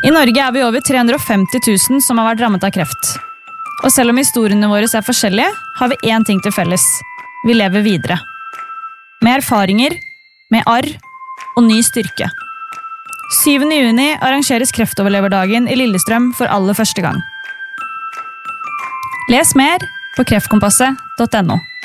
I Norge er vi over 350 000 som har vært rammet av kreft. Og selv om historiene våre er forskjellige, har vi én ting til felles. Vi lever videre. Med erfaringer, med arr og ny styrke. 7. juni arrangeres kreftoverleverdagen i Lillestrøm for aller første gang. Les mer på kreftkompasset.no.